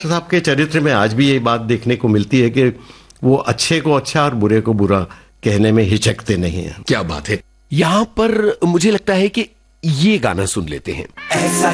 साहब के चरित्र में आज भी ये बात देखने को मिलती है कि वो अच्छे को अच्छा और बुरे को बुरा कहने में हिचकते नहीं हैं। क्या बात है। यहां पर मुझे लगता है कि ये गाना सुन लेते हैं।